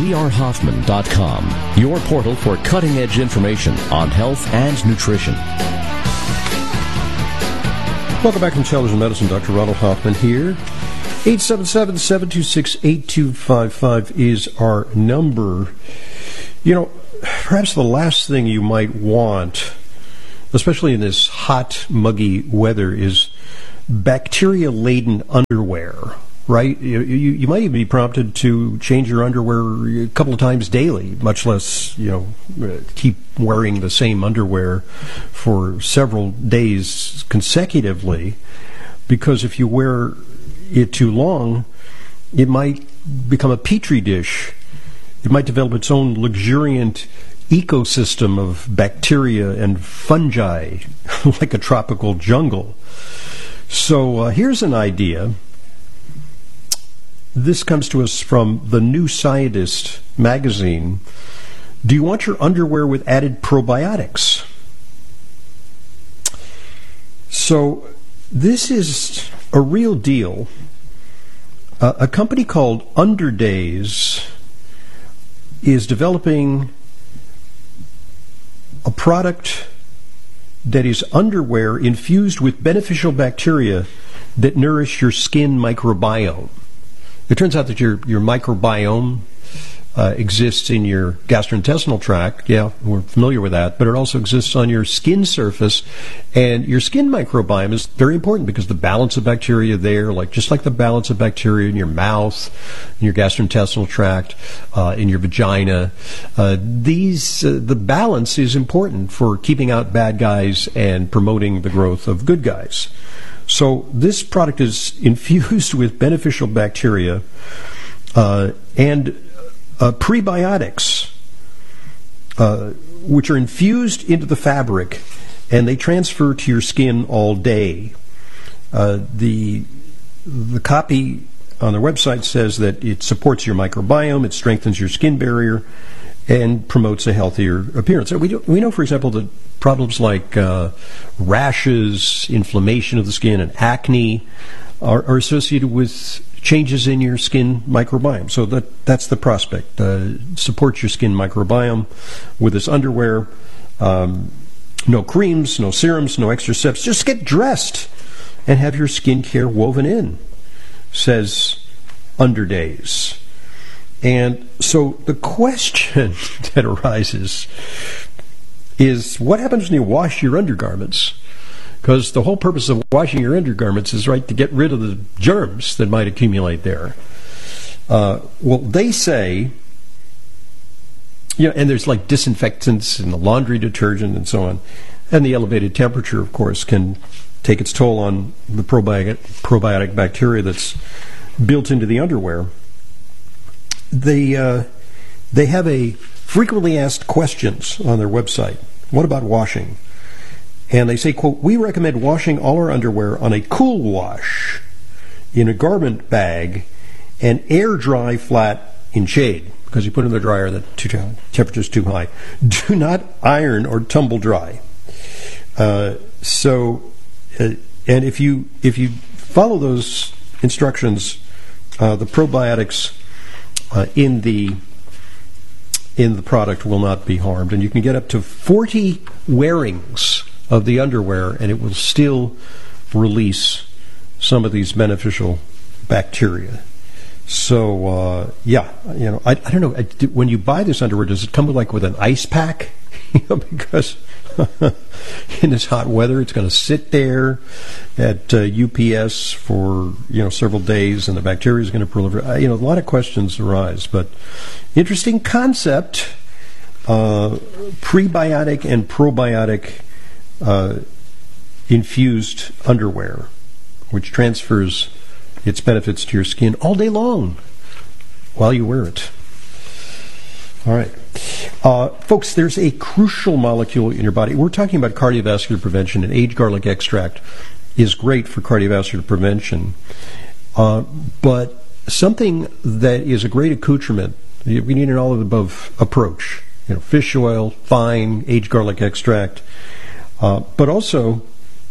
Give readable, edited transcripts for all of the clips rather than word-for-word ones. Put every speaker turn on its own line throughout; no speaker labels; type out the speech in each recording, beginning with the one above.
drhoffman.com, your portal for cutting-edge information on health and nutrition.
Welcome back to Intelligent Medicine. Dr. Ronald Hoffman here. 877-726-8255 is our number. You know, perhaps the last thing you might want, especially in this hot, muggy weather, is bacteria-laden underwear, right? You might even be prompted to change your underwear a couple of times daily, much less, keep wearing the same underwear for several days consecutively, because if you wear it too long, it might become a petri dish. It might develop its own luxuriant ecosystem of bacteria and fungi, like a tropical jungle. So here's an idea. This comes to us from the New Scientist magazine. Do you want your underwear with added probiotics? So this is a real deal. A company called Underdays is developing a product that is underwear infused with beneficial bacteria that nourish your skin microbiome. It turns out that your microbiome exists in your gastrointestinal tract. Yeah, we're familiar with that. But it also exists on your skin surface. And your skin microbiome is very important because the balance of bacteria there, just like the balance of bacteria in your mouth, in your gastrointestinal tract, in your vagina, the balance is important for keeping out bad guys and promoting the growth of good guys. So this product is infused with beneficial bacteria and prebiotics, which are infused into the fabric, and they transfer to your skin all day. The copy on their website says that it supports your microbiome, it strengthens your skin barrier, and promotes a healthier appearance. We know, for example, that problems like rashes, inflammation of the skin, and acne are associated with changes in your skin microbiome. So that's the prospect. Support your skin microbiome with this underwear. No creams, no serums, no extra steps. Just get dressed and have your skincare woven in, says Underdays. And so the question that arises is, what happens when you wash your undergarments? Because the whole purpose of washing your undergarments is, to get rid of the germs that might accumulate there. Well, they say, and there's disinfectants and the laundry detergent and so on. And the elevated temperature, of course, can take its toll on the probiotic bacteria that's built into the underwear. They have a frequently asked questions on their website. What about washing? And they say, quote, we recommend washing all our underwear on a cool wash in a garment bag and air dry flat in shade, because you put it in the dryer, the temperature is too high. Do not iron or tumble dry. And if you follow those instructions, the probiotics in the product will not be harmed, and you can get up to 40 wearings of the underwear, and it will still release some of these beneficial bacteria. So, I don't know. When you buy this underwear, does it come with an ice pack? Because in this hot weather, it's going to sit there at UPS for several days, and the bacteria is going to proliferate. A lot of questions arise, but interesting concept. Prebiotic and probiotic infused underwear, which transfers its benefits to your skin all day long while you wear it. All right. Folks, there's a crucial molecule in your body. We're talking about cardiovascular prevention, and aged garlic extract is great for cardiovascular prevention. But something that is a great accoutrement, we need an all-of-the-above approach. Fish oil, fine, aged garlic extract, but also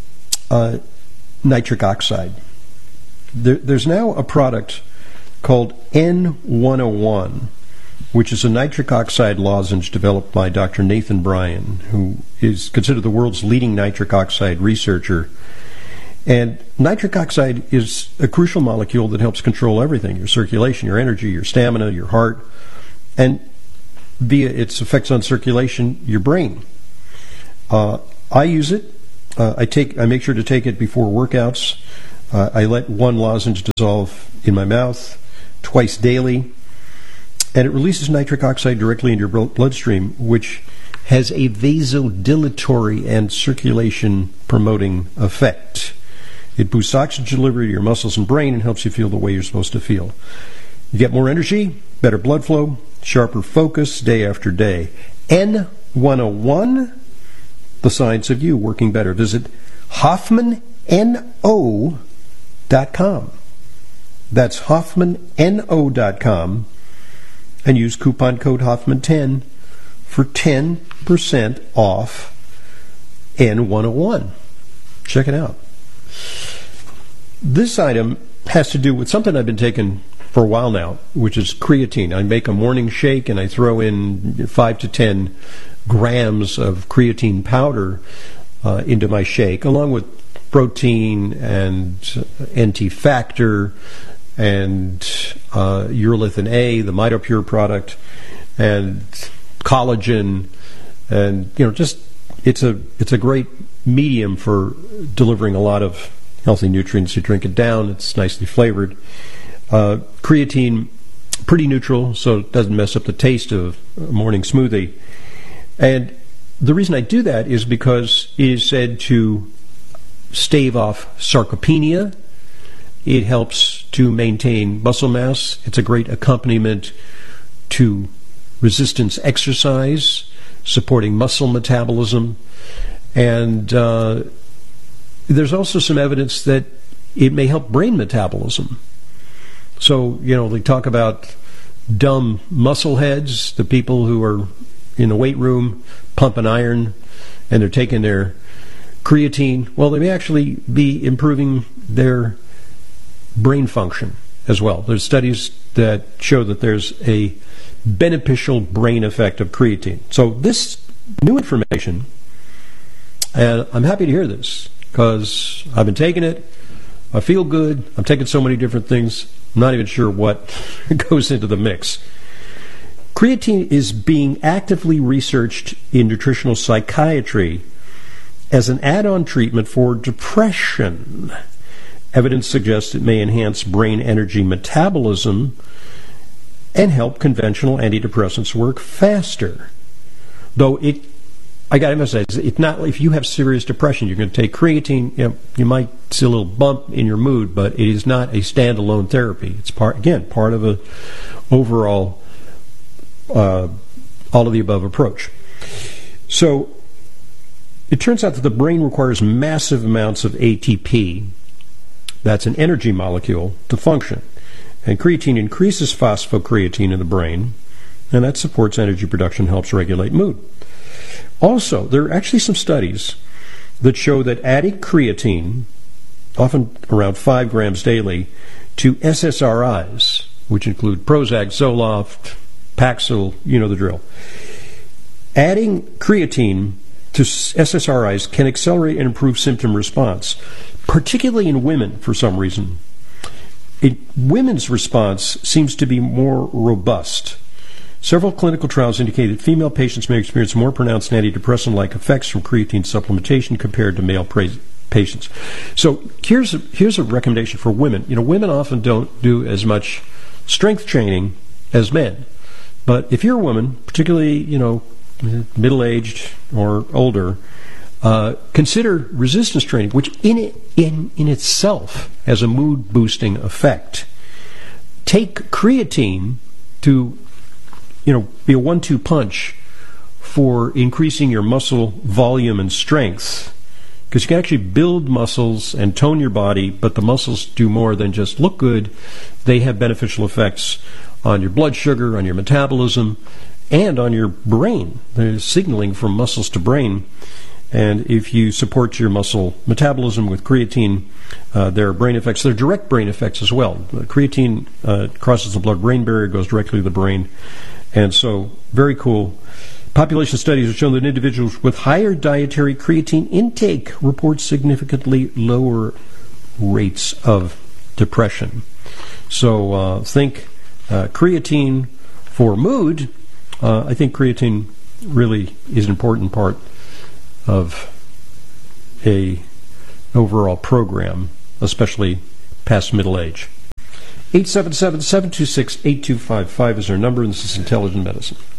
nitric oxide. There's now a product called N101 which is a nitric oxide lozenge developed by Dr. Nathan Bryan, who is considered the world's leading nitric oxide researcher. And nitric oxide is a crucial molecule that helps control everything: your circulation, your energy, your stamina, your heart, and via its effects on circulation, your brain. I use it. I make sure to take it before workouts. I let one lozenge dissolve in my mouth twice daily, and it releases nitric oxide directly into your bloodstream, which has a vasodilatory and circulation promoting effect. It boosts oxygen delivery to your muscles and brain and helps you feel the way you're supposed to feel. You get more energy, better blood flow, sharper focus day after day. N101, the science of you working better. Visit HoffmanNO.com. That's HoffmanNO.com, and use coupon code Hoffman10 for 10% off N101. Check it out. This item has to do with something I've been taking for a while now, which is creatine. I make a morning shake and I throw in 5 to 10 grams of creatine powder into my shake, along with protein and NT factor and urolithin A, the MitoPure product, and collagen, and just it's a great medium for delivering a lot of healthy nutrients. You drink it down; it's nicely flavored. Creatine, pretty neutral, so it doesn't mess up the taste of a morning smoothie. And the reason I do that is because it is said to stave off sarcopenia. It helps to maintain muscle mass. It's a great accompaniment to resistance exercise, supporting muscle metabolism. And there's also some evidence that it may help brain metabolism. So, they talk about dumb muscle heads, the people who are in the weight room pumping iron and they're taking their creatine. Well, they may actually be improving their brain function as well. There's studies that show that there's a beneficial brain effect of creatine. So this new information, and I'm happy to hear this because I've been taking it. I feel good. I'm taking so many different things. I'm not even sure what goes into the mix. Creatine is being actively researched in nutritional psychiatry as an add-on treatment for depression. Evidence suggests it may enhance brain energy metabolism and help conventional antidepressants work faster. Though I got to emphasize, it's not if you have serious depression, you're going to take creatine, you might see a little bump in your mood, but it is not a standalone therapy. It's part of a overall all of the above approach. So it turns out that the brain requires massive amounts of ATP. That's an energy molecule to function. And creatine increases phosphocreatine in the brain, and that supports energy production, helps regulate mood. Also, there are actually some studies that show that adding creatine, often around 5 grams daily, to SSRIs, which include Prozac, Zoloft, Paxil, you know the drill. Adding creatine to SSRIs can accelerate and improve symptom response, particularly in women for some reason. Women's response seems to be more robust. Several clinical trials indicate that female patients may experience more pronounced antidepressant-like effects from creatine supplementation compared to male patients. So here's a recommendation for women. Women often don't do as much strength training as men. But if you're a woman, particularly, middle-aged or older, consider resistance training, which in itself has a mood-boosting effect. Take creatine to, be a 1-2 punch for increasing your muscle volume and strength, because you can actually build muscles and tone your body, but the muscles do more than just look good. They have beneficial effects on your blood sugar, on your metabolism, and on your brain. There's signaling from muscles to brain. And if you support your muscle metabolism with creatine, there are brain effects. There are direct brain effects as well. Creatine crosses the blood-brain barrier, goes directly to the brain. And so, very cool. Population studies have shown that individuals with higher dietary creatine intake report significantly lower rates of depression. So think creatine for mood. I think creatine really is an important part of an overall program, especially past middle age. 877-726-8255 is our number, and this is Intelligent Medicine.